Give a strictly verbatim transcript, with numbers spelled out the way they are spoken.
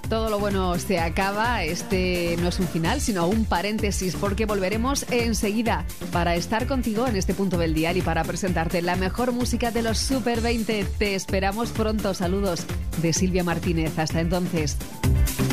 todo lo bueno se acaba. Este no es un final, sino un paréntesis, porque volveremos enseguida para estar contigo en este punto del dial y para presentarte la mejor música de los Super veinte. Te esperamos pronto. Saludos de Silvia Martínez. Hasta entonces.